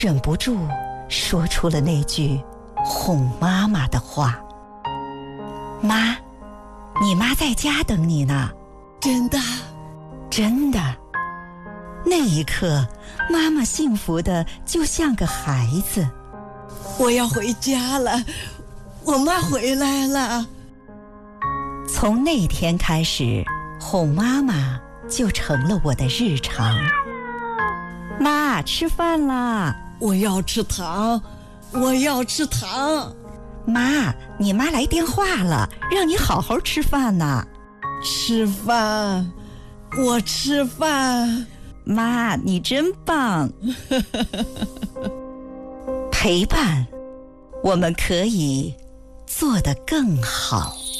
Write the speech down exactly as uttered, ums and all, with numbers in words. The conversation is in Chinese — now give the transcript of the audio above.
忍不住说出了那句哄妈妈的话：妈，你妈在家等你呢。 真的？ 真的。那一刻，妈妈幸福的就像个孩子。 我要回家了，我妈回来了。 从那天开始，哄妈妈就成了我的日常。妈，吃饭啦！ 我要吃糖，我要吃糖。 妈，你妈来电话了，让你好好吃饭呢。 吃饭，我吃饭。 妈，你真棒。陪伴，我们可以做得更好。